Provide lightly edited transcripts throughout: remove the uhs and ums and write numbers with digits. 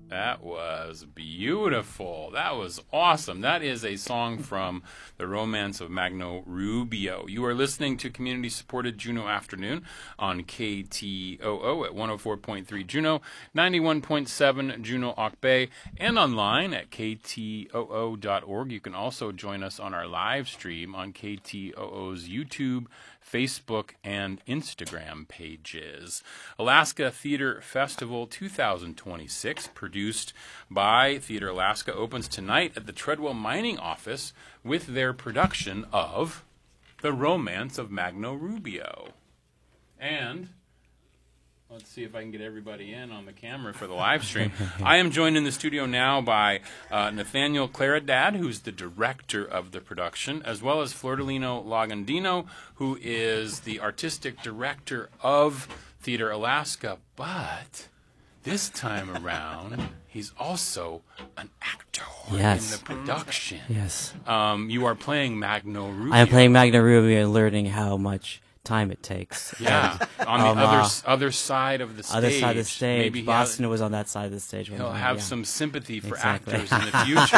That was beautiful. That was awesome. That is a song from The Romance of Magno Rubio. You are listening to community-supported Juneau Afternoon on KTOO at 104.3 Juneau, 91.7 Juneau Ock Bay, and online at ktoo.org. You can also join us on our live stream on KTOO's YouTube, Facebook, and Instagram pages. Alaska Theater Festival 2026, produced by Theater Alaska, opens tonight at the Treadwell Mining Office with their production of The Romance of Magno Rubio. And let's see if I can get everybody in on the camera for the live stream. I am joined in the studio now by Nathaniel Claridad, who's the director of the production, as well as Flordelino Lagandino, who is the artistic director of Theater Alaska. But this time around, he's also an actor in the production. Yes. You are playing Magno Rubio. I am playing Magno Rubio and learning how much time it takes. Yeah, on the other side of the stage. Other side of the stage. Maybe Boston was on that side of the stage. He'll have some sympathy for Exactly. actors in the future.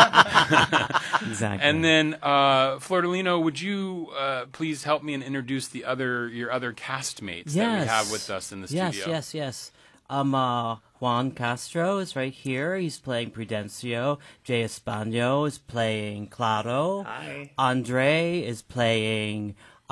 Exactly. And then, Flordelino, would you please help me and introduce your other castmates that we have with us in the studio? Yes. Juan Castro is right here. He's playing Prudencio. Jay Espano is playing Claro. Hi. Andre is playing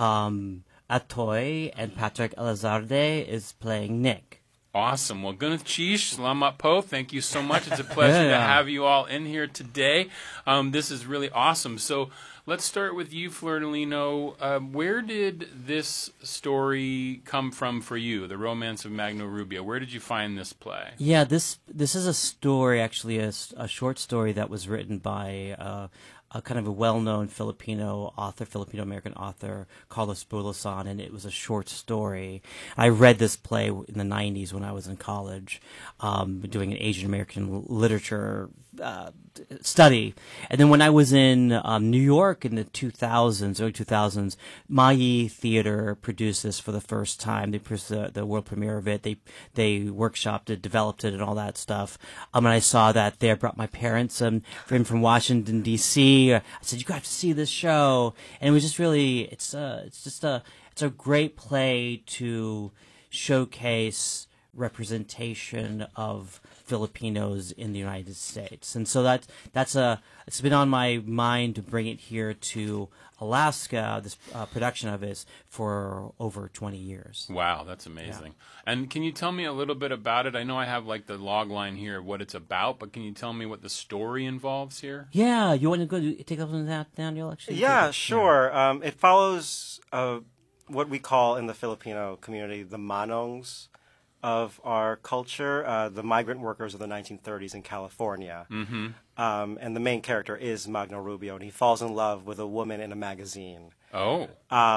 Atoy, and Patrick Elizarde is playing Nick. Awesome. Well, Gunneth Chish, Salamat Po, thank you so much. It's a pleasure to have you all in here today. This is really awesome. So let's start with you, Flordelino. Where did this story come from for you, The Romance of Magno Rubio? Where did you find this play? Yeah, this is a story, actually, a short story that was written by a kind of a well-known Filipino-American author, Carlos Bulasan, and it was a short story. I read this play in the 90s when I was in college, doing an Asian American literature study. And then when I was in New York in the early 2000s, Mayi Theater produced this for the first time. They produced the world premiere of it. They workshopped it, developed it, and all that stuff. And I saw that there. Brought my parents in from Washington, D.C. I said, you got to see this show. And it was just really, it's a great play to showcase representation of Filipinos in the United States. And so it's been on my mind to bring it here to Alaska, this production of it, for over 20 years. Wow, that's amazing. Yeah. And can you tell me a little bit about it? I know I have like the log line here of what it's about, but can you tell me what the story involves here? Yeah, you want to go take up on that, Daniel, actually? Yeah, sure. Yeah. It follows what we call in the Filipino community the manongs of our culture, the migrant workers of the 1930s in California. Mm-hmm. And the main character is Magno Rubio, and he falls in love with a woman in a magazine. Oh.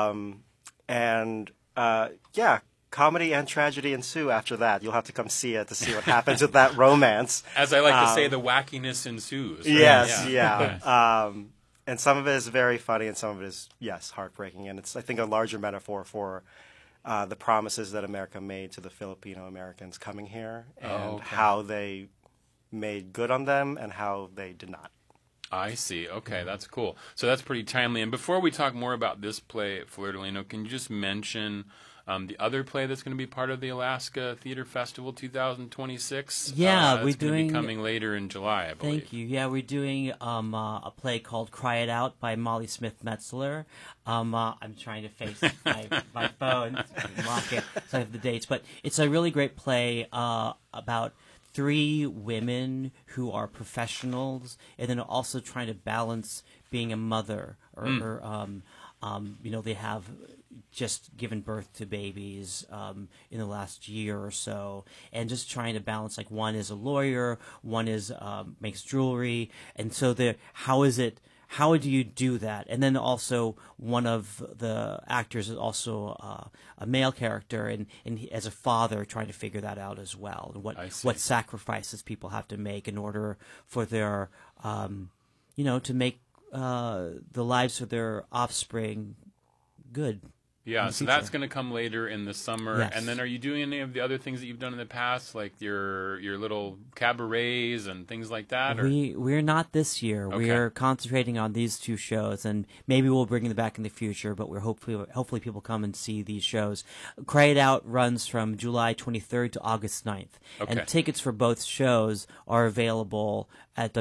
Comedy and tragedy ensue after that. You'll have to come see it to see what happens with that romance. As I like to say, the wackiness ensues. Right? Yes, yeah. And some of it is very funny, and some of it is, yes, heartbreaking. And it's, I think, a larger metaphor for the promises that America made to the Filipino Americans coming here, and how they made good on them and how they did not. I see. Okay, that's cool. So that's pretty timely. And before we talk more about this play, Flordelino, can you just mention the other play that's going to be part of the Alaska Theater Festival 2026? Yeah, we're doing coming later in July, I believe. Thank you. Yeah, we're doing a play called "Cry It Out" by Molly Smith Metzler. I'm trying to face my phone, lock it, so I have the dates. But it's a really great play about 3 women who are professionals, and then also trying to balance being a mother, they have just given birth to babies in the last year or so, and just trying to balance, like, one is a lawyer, one is makes jewelry, and so how do you do that? And then also one of the actors is also a male character, and he, as a father, trying to figure that out as well, and what sacrifices people have to make in order for their to make the lives of their offspring good. Yeah, the so future. that's going to come later in the summer. Yes. And then are you doing any of the other things that you've done in the past, like your little cabarets and things like that? Or? We're not this year. Okay. We're concentrating on these two shows, and maybe we'll bring them back in the future. But we're hopefully people come and see these shows. Cry It Out runs from July 23rd to August 9th, Okay. and tickets for both shows are available at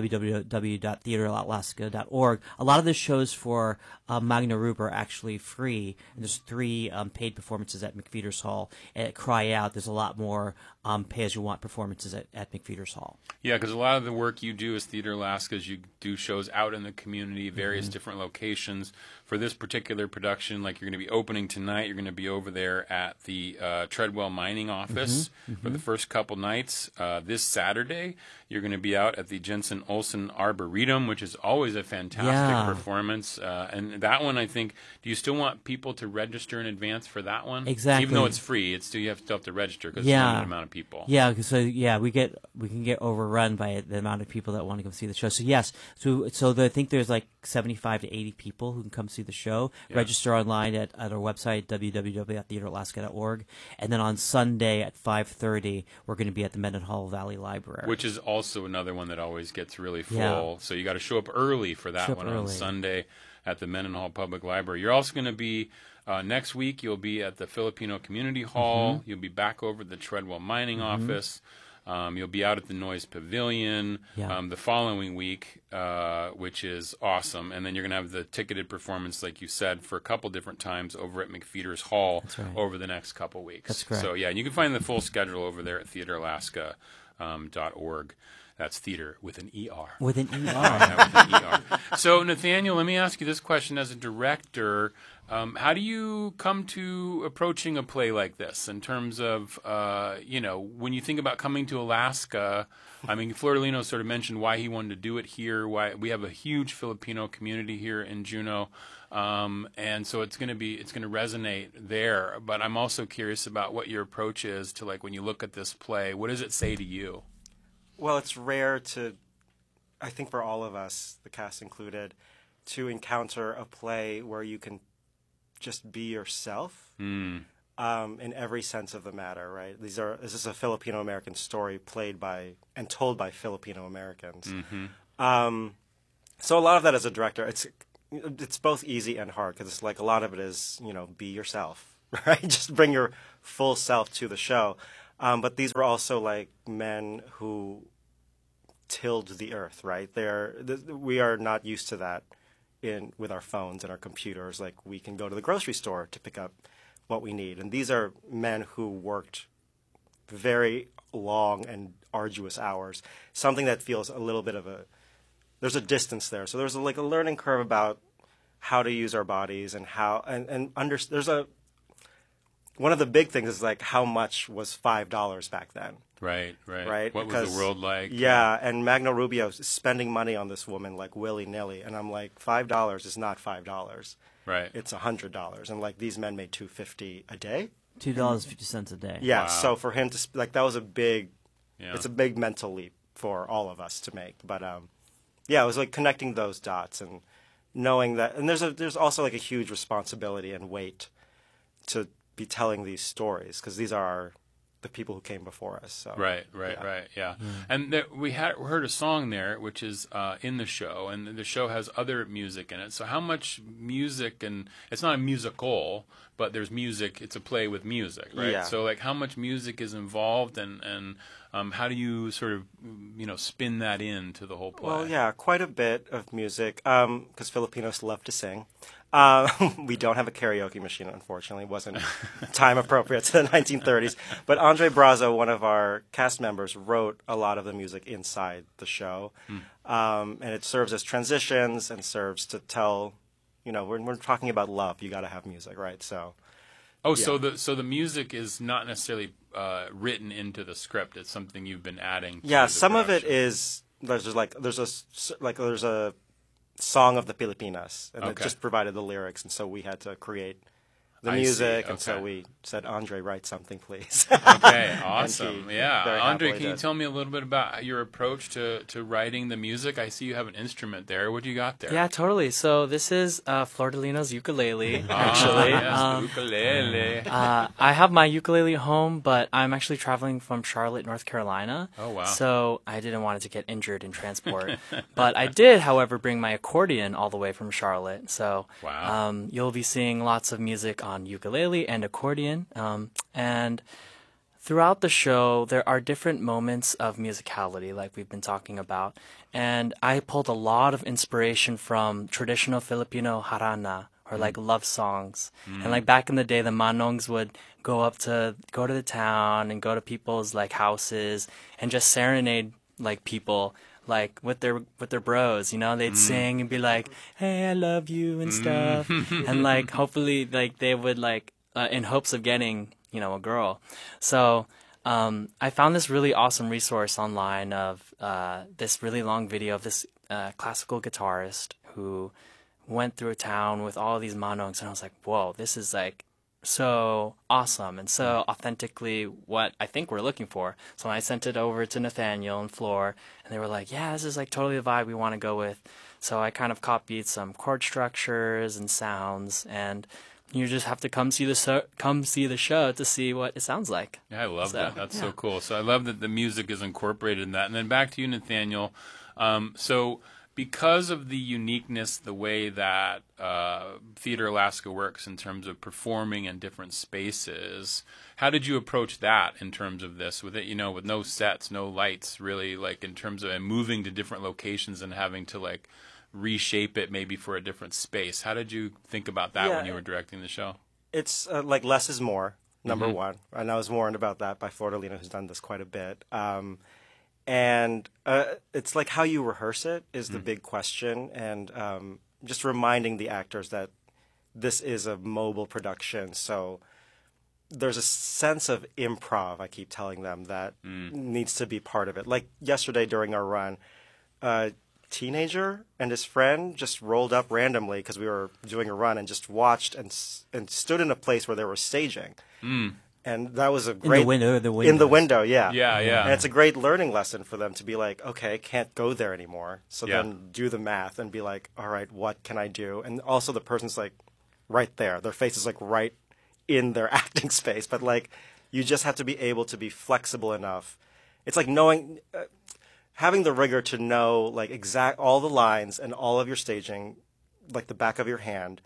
www.theateralaska.org. A lot of the shows for Magna Ruba are actually free. And there's 3 paid performances at McFeeters Hall. At Cry Out, there's a lot more pay-as-you-want performances at McFeeters Hall. Yeah, because a lot of the work you do as Theater Alaska is you do shows out in the community, various different locations. For this particular production, like you're going to be opening tonight, you're going to be over there at the Treadwell Mining Office for the first couple nights. This Saturday, you're going to be out at the Jensen Olson Arboretum, which is always a fantastic performance. And that one, I think, do you still want people to register in advance for that one? Exactly. Even though it's free, it's still, you have to register because it's a limited amount of people. Yeah, so we can get overrun by the amount of people that want to come see the show. So yes, I think there's like 75 to 80 people who can come see the show. Yeah. Register online at our website www.theateralaska.org, and then on Sunday at 5:30 we're going to be at the Mendenhall Valley Library, Which is also another one that always gets really full. Yeah. So you got to show up early for that one on Sunday at the Mendenhall Public Library. You're also going to be next week. You'll be at the Filipino Community Hall. You'll be back over at the Treadwell Mining Office. You'll be out at the Noise Pavilion the following week, which is awesome. And then you're going to have the ticketed performance, like you said, for a couple different times over at McFeeters Hall over the next couple weeks. That's correct. So, yeah, and you can find the full schedule over there at theateralaska.org. That's theater with an ER. with an ER. Yeah, with an ER. So, Nathaniel, let me ask you this question as a director. How do you come to approaching a play like this in terms of, when you think about coming to Alaska? I mean, Flordelino sort of mentioned why he wanted to do it here, why we have a huge Filipino community here in Juneau. And so it's going to resonate there. But I'm also curious about what your approach is to, like, when you look at this play, what does it say to you? Well, it's rare I think for all of us, the cast included, to encounter a play where you can just be yourself in every sense of the matter, right? This is a Filipino-American story played by and told by Filipino-Americans. So a lot of that as a director, it's both easy and hard because it's like a lot of it is, be yourself, right? Just bring your full self to the show. But these were also like men who tilled the earth, right? We are not used to that with our phones and our computers. Like we can go to the grocery store to pick up what we need. And these are men who worked very long and arduous hours, something that feels a little bit there's a distance there. So there's a learning curve about how to use our bodies and one of the big things is like how much was $5 back then. Right. What Because, was the world like? Yeah, and Magno Rubio is spending money on this woman like willy-nilly. And I'm like, $5 is not $5. Right. It's $100. And like these men made $2.50 a day. $2.50 a day. Yeah, Wow. so for him to, that was a big, Yeah. it's a big mental leap for all of us to make. But it was like connecting those dots and knowing that, and there's also like a huge responsibility and weight to be telling these stories because these are the people who came before us. So. Right, yeah. And we heard a song there, which is in the show, and the show has other music in it. So how much music, and it's not a musical, but there's music, it's a play with music, right? Yeah. So like how much music is involved, and how do you sort of, spin that into the whole play? Well, yeah, quite a bit of music because Filipinos love to sing. We don't have a karaoke machine, unfortunately. It wasn't time appropriate to the 1930s. But Andre Brazo, one of our cast members, wrote a lot of the music inside the show. And it serves as transitions and serves to tell, when we're talking about love, you got to have music, right? So. Oh, yeah. So the music is not necessarily written into the script. It's something you've been adding. Yeah, to the some production. of it is there's a song of the Pilipinas, and it just provided the lyrics, and so we had to create the I see. music, and so Okay. we said, Andre, write something, please. Okay, And awesome. she Yeah. very Andre, happily can you did. tell me a little bit about your approach to writing the music? I see you have an instrument there. What do you got there? Yeah, totally. So this is Flordelino's ukulele, Ah, actually. yes, the ukulele. I have my ukulele at home, but I'm actually traveling from Charlotte, North Carolina. Oh, wow. So I didn't want it to get injured in transport. But I did, however, bring my accordion all the way from Charlotte. So Wow. you'll be seeing lots of music on ukulele and accordion. And throughout the show, there are different moments of musicality, like we've been talking about. And I pulled a lot of inspiration from traditional Filipino harana, or like love songs. And like back in the day, the manongs would go to the town and go to people's like houses and just serenade like people like with their bros, you know, they'd sing and be like, "Hey, I love you" and stuff. And like hopefully like they would like in hopes of getting, you know, a girl. So I found this really awesome resource online of this really long video of this classical guitarist who went through a town with all these manongs, and I was like, whoa, this is like so awesome and so authentically what I think we're looking for. So I sent it over to Nathaniel and Floor, and they were like, yeah, this is like totally the vibe we want to go with. So I kind of copied some chord structures and sounds, and you just have to come see the show to see what it sounds like. Yeah, I love So, that. That's yeah. so cool. So I love that the music is incorporated in that. And then back to you, Nathaniel. So because of the uniqueness, the way that Theater Alaska works in terms of performing in different spaces, how did you approach that in terms of this? With it, you know, with no sets, no lights, really, like in terms of and moving to different locations and having to like reshape it maybe for a different space. How did you think about that when you were directing the show? It's like less is more, number one. And I was warned about that by Flordelino, who's done this quite a bit. And it's like how you rehearse it is the big question. And just reminding the actors that this is a mobile production. So there's a sense of improv, I keep telling them, that needs to be part of it. Like yesterday during our run, teenager and his friend just rolled up randomly because we were doing a run and just watched and stood in a place where they were staging. And that was a great... In the window. In the window, yeah. Yeah, yeah. And it's a great learning lesson for them to be like, okay, can't go there anymore. So Yeah. then do the math and be like, all right, what can I do? And also the person's like right there. Their face is like right in their acting space. But like you just have to be able to be flexible enough. It's like knowing... having the rigor to know like exact all the lines and all of your staging, like the back of your hand,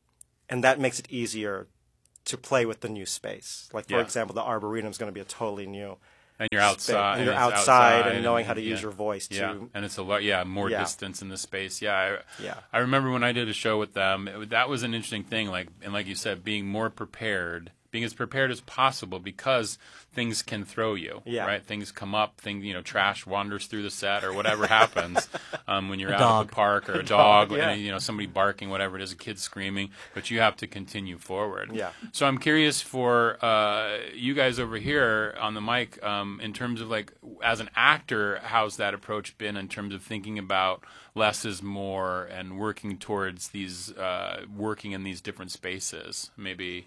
and that makes it easier to play with the new space. Like for Yeah. example, the Arboretum is going to be a totally new. And you're outside. And you're it's outside and knowing how to use yeah. your voice Yeah, to. and it's a lot. Yeah, more Yeah. distance in the space. Yeah, Yeah. I remember when I did a show with them. That was an interesting thing. Like you said, being more prepared, being as prepared as possible because things can throw you. Yeah. Right. Things come up. Trash wanders through the set or whatever happens when you're out at dog. the park or a dog. yeah. And, somebody barking, whatever it is, a kid screaming. But you have to continue forward. Yeah. So I'm curious for you guys over here on the mic, in terms of like as an actor, how's that approach been in terms of thinking about less is more and working towards these working in these different spaces? Maybe.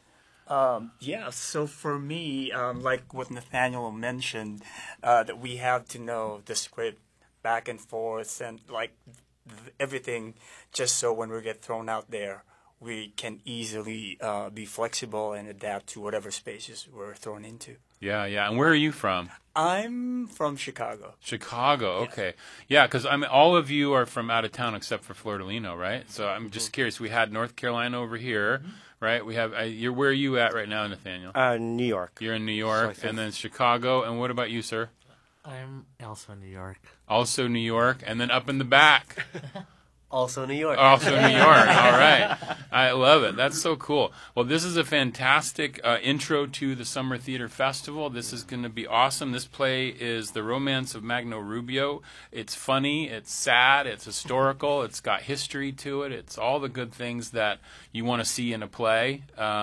Yeah, so for me, like what Nathaniel mentioned, that we have to know the script back and forth and like everything, just so when we get thrown out there, we can easily be flexible and adapt to whatever spaces we're thrown into. Yeah, yeah. And where are you from? I'm from Chicago. Chicago, okay. Yeah, because all of you are from out of town except for Flordelino, right? So I'm just curious. We had North Carolina over here, right? We have. Where are you at right now, Nathaniel? New York. You're in New York, and then Chicago. And what about you, sir? I'm also in New York. Also New York, and then up in the back. Also New York. Also New York. All right. I love it. That's so cool. Well, this is a fantastic intro to the Summer Theater Festival. This is going to be awesome. This play is The Romance of Magno Rubio. It's funny. It's sad. It's historical. It's got history to it. It's all the good things that you want to see in a play.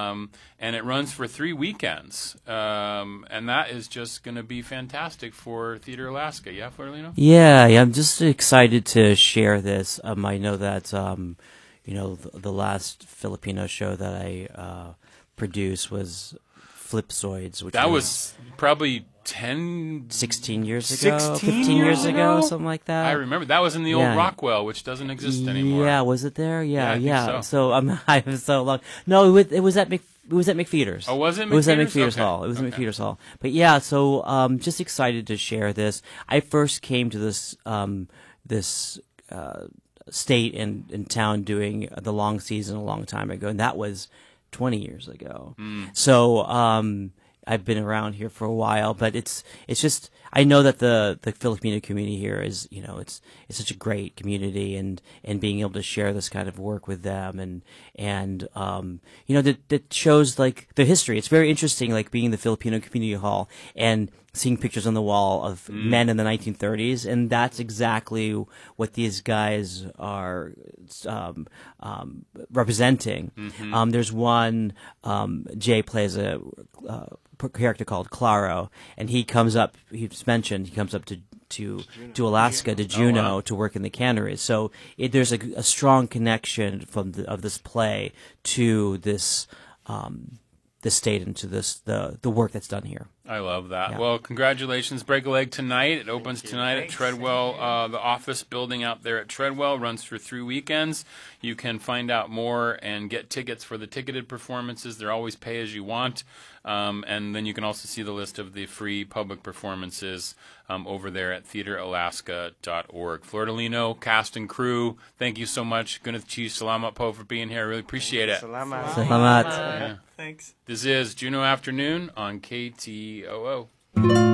And it runs for 3 weekends. And that is just going to be fantastic for Theater Alaska. Yeah, Flordelino? Yeah, I'm just excited to share this. I know that the last Filipino show that I produce was Flipzoids, which That was probably 16 years ago, 16 15 years ago, ago? something like that. I remember that was in the old Yeah. Rockwell, which doesn't exist anymore. Yeah, was it there? Yeah, Yeah, I think so. I was so long. No, it was at McPheeters. Oh, was it It was at McPheeters? McPheeters Okay. Hall. It was at Okay. McPheeters Hall. But yeah, so just excited to share this. I first came to this state and town doing the long season a long time ago, and that was 20 years ago. So I've been around here for a while, but it's just I know that the Filipino community here is, you know, it's such a great community, and being able to share this kind of work with them and you know, that shows like the history. It's very interesting, like being in the Filipino Community Hall and seeing pictures on the wall of men in the 1930s, and that's exactly what these guys are representing. There's one, Jay plays a character called Claro, and he comes up to Alaska, to Juneau, to work in the canneries. So there's a strong connection of this play to this this state and to the work that's done here. I love that. Yeah. Well, congratulations. Break a Leg tonight. It opens tonight at Treadwell. The office building out there at Treadwell runs for 3 weekends. You can find out more and get tickets for the ticketed performances. They're always pay as you want. And then you can also see the list of the free public performances over there at theateralaska.org. Flordelino, cast and crew, thank you so much. Gunath Chi, salamat po for being here. I really appreciate it. Salamat. Salamat. Yeah. Thanks. This is Juneau Afternoon on KTOO.